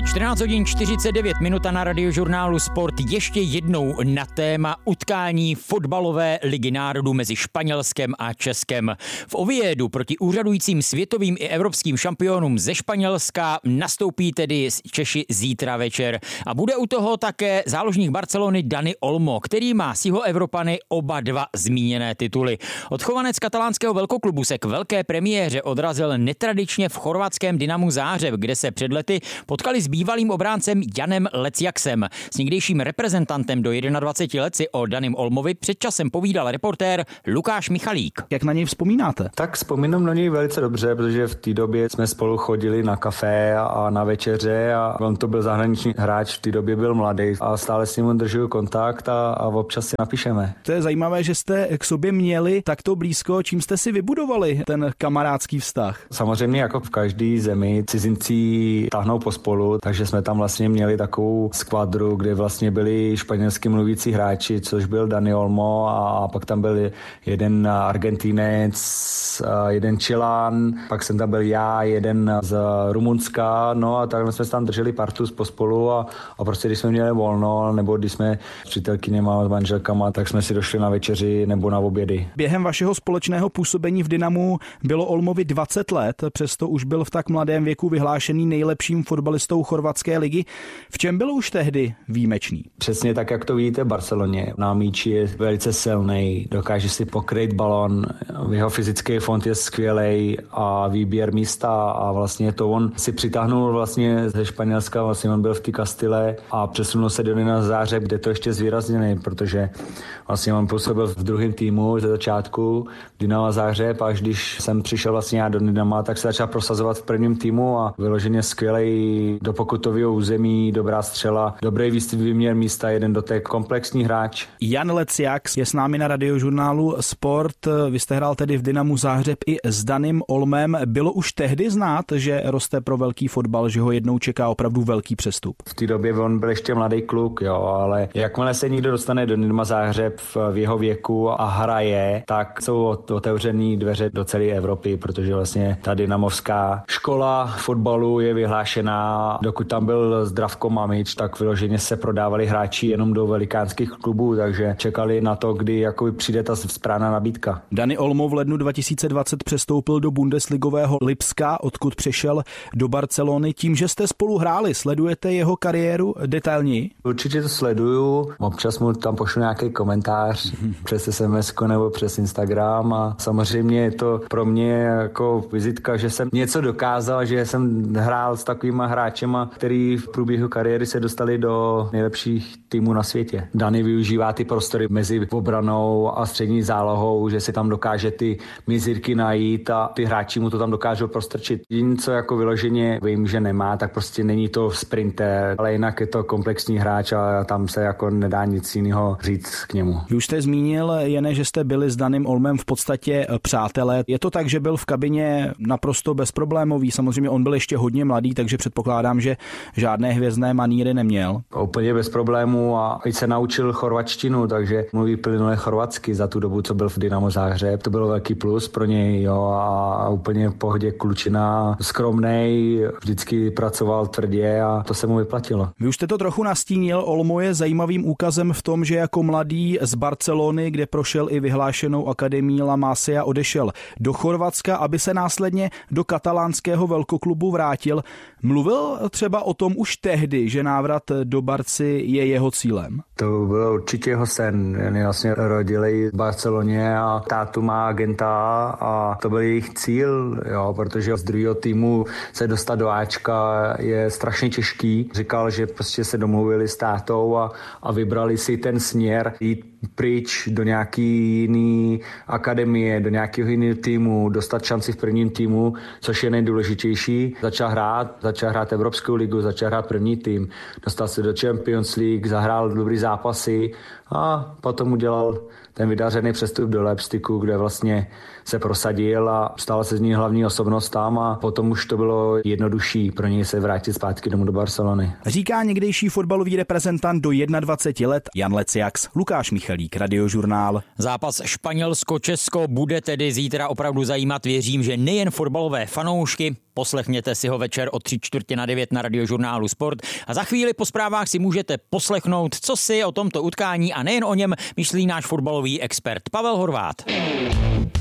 Je 14 hodin 49 minuta na Radiožurnálu Sport. Ještě jednou na téma utkání fotbalové ligy národů mezi Španělskem a Českem. V Oviedu proti úřadujícím světovým i evropským šampionům ze Španělska nastoupí tedy Češi zítra večer. A bude u toho také záložník Barcelony Dani Olmo, který má s jeho Evropany oba dva zmíněné tituly. Odchovanec katalánského velkoklubu se k velké premiéře odrazil netradičně v chorvatském Dynamu Záhřeb, kde se před lety potkali s bývalým obráncem Janem Lecjaksem. S někdejším reprezentantem do 21 let si o Danim Olmovi před časem povídal reportér Lukáš Michalík. Jak na něj vzpomínáte? Tak vzpomínám na něj velice dobře, protože v té době jsme spolu chodili na kafe a na večeře a on to byl zahraniční hráč, v té době byl mladý a stále s ním držuju kontakt a občas si napíšeme. To je zajímavé, že jste k sobě měli takto blízko. Čím jste si vybudovali ten kamarádský vztah? Samozřejmě jako v každé zemi cizinci táhnou pospolu, takže jsme tam vlastně měli takovou skvadru, kde vlastně byli španělsky mluvící hráči, což byl Dani Olmo a pak tam byl jeden Argentinec, jeden Čilán, pak jsem tam byl já, jeden z Rumunska, no a tak jsme tam drželi partu pospolu a prostě když jsme měli volno, nebo když jsme s přítelkyněma, s manželkama, tak jsme si došli na večeři nebo na obědy. Během vašeho společného působení v Dynamu bylo Olmovi 20 let, přesto už byl v tak mladém věku vyhlášený nejlepším fotbalistou chorvatské ligy. V čem byl už tehdy výjimečný? Přesně tak, jak to vidíte v Barceloně. Na míči je velice silný, dokáže si pokryt balon, jeho fyzický fond je skvělej a výběr místa a vlastně to on si přitáhnul vlastně ze Španělska, vlastně on byl v té Castile a přesunul se do Dynama Záhřeb, kde to ještě zvýrazněný, protože vlastně on působil v druhém týmu ze začátku Dynama Záhřeb a až když jsem přišel vlastně já do Dynama, tak se začal prosazovat v prvním týmu a vyloženě skvělej do pokutového území, dobrá střela, dobrý výměr místa, jeden dotek, komplexní hráč. Jan Lecjaks je s námi na Radiožurnálu Sport. Vy jste hrál tedy v Dynamu Záhřeb i s Danim Olmem. Bylo už tehdy znát, že roste pro velký fotbal, že ho jednou čeká opravdu velký přestup? V té době on byl ještě mladý kluk, jo, ale jakmile se někdo dostane do Dynama Záhřeb v jeho věku a hraje, tak jsou otevřený dveře do celé Evropy, protože vlastně ta dynamovská škola fotbalu je vyhlášená. Dokud tam byl Zdravko Mamič, tak vyloženě se prodávali hráči jenom do velikánských klubů, takže čekali na to, kdy jakoby přijde ta správná nabídka. Dani Olmo v lednu 2020 přestoupil do bundesligového Lipska, odkud přešel do Barcelony. Tím, že jste spolu hráli, sledujete jeho kariéru detailněji? Určitě to sleduju, občas mu tam pošlu nějaký komentář přes SMS nebo přes Instagram a samozřejmě je to pro mě jako vizitka, že jsem něco dokázal, že jsem hrál s takovýma hráčema, který v průběhu kariéry se dostali do nejlepších týmů na světě. Dani využívá ty prostory mezi obranou a střední zálohou, že si tam dokáže ty mizírky najít a ty hráči mu to tam dokážou prostrčit. Jediné, co jako vyloženě vím, že nemá, tak prostě není to sprinter, ale jinak je to komplexní hráč a tam se jako nedá nic jiného říct k němu. Vy už jste zmínil, Jene, že jste byli s Danim Olmem v podstatě přátelé. Je to tak, že byl v kabině naprosto bezproblémový? Samozřejmě on byl ještě hodně mladý, takže předpokládám, že žádné hvězdné maníry neměl. Úplně bez problémů a i se naučil chorvatštinu, takže mluví plynule chorvatsky za tu dobu, co byl v Dynamu Záhřeb. To bylo velký plus pro něj, jo, a úplně v pohodě klučina, skromnej, vždycky pracoval tvrdě a to se mu vyplatilo. Vy už jste to trochu nastínil, Olmo je zajímavým úkazem v tom, že jako mladý z Barcelony, kde prošel i vyhlášenou akademii La Masia, odešel do Chorvatska, aby se následně do katalánského velkoklubu vrátil. Mluvil třeba o tom už tehdy, že návrat do Barcy je jeho cílem? To byl určitě jeho sen. Oni vlastně rodili v Barceloně a tátu má agenta a to byl jejich cíl, jo, protože z druhého týmu se dostat do Ačka je strašně těžký. Říkal, že prostě se domluvili s tátou a vybrali si ten směr jít pryč do nějaký jiný akademie, do nějakého jiného týmu, dostat šanci v prvním týmu, což je nejdůležitější. Začal hrát Evropskou ligu, začal hrát první tým, dostal se do Champions League, zahrál dobrý zápasy a potom udělal ten vydařený přestup do Leipzigu, kde vlastně se prosadil a stala se z ní hlavní osobnost tam a potom už to bylo jednodušší pro něj se vrátit zpátky domů do Barcelony. Říká někdejší fotbalový reprezentant do 21 let Jan Leciax. Lukáš Michalík, Radiožurnál. Zápas Španělsko-Česko bude tedy zítra opravdu zajímat. Věřím, že nejen fotbalové fanoušky. Poslechněte si ho večer o 8:45 na Radiožurnálu Sport a za chvíli po zprávách si můžete poslechnout, co si o tomto utkání a nejen o něm myslí náš fotbalový expert Pavel Horváth.